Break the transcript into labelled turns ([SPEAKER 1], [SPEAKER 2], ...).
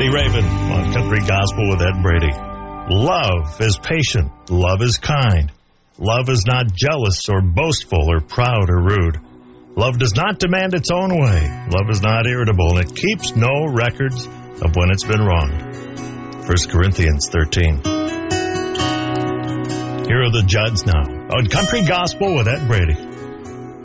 [SPEAKER 1] Eddie Raven on Country Gospel with Ed Brady. Love is patient. Love is kind. Love is not jealous or boastful or proud or rude. Love does not demand its own way. Love is not irritable, and it keeps no records of when it's been wronged. 1 Corinthians 13. Here are the Judds now on Country Gospel with Ed Brady.